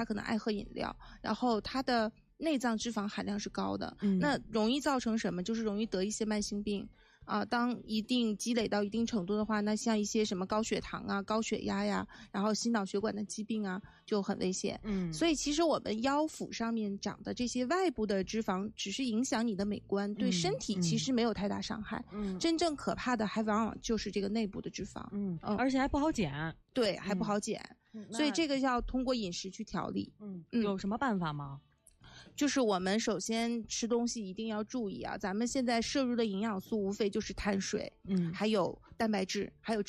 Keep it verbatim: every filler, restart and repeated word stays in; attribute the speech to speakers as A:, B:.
A: 他可能爱喝饮料，然后他的内脏脂肪含量是高的，
B: 嗯，
A: 那容易造成什么？就是容易得一些慢性病啊。当一定积累到一定程度的话，那像一些什么高血糖啊、高血压呀，然后心脑血管的疾病啊，就很危险。
B: 嗯，
A: 所以其实我们腰腹上面长的这些外部的脂肪，只是影响你的美观，对身体其实没有太大伤害。
B: 嗯，
A: 真正可怕的还往往就是这个内部的脂肪。
B: 嗯，嗯而且还不好减。
A: 对，还不好减。
B: 嗯，
A: 所以这个要通过饮食去调理。
B: 嗯，有什么办法吗？
A: 就是我们首先吃东西一定要注意啊，咱们现在摄入的营养素无非就是碳水，
B: 嗯，
A: 还有蛋白质，还有脂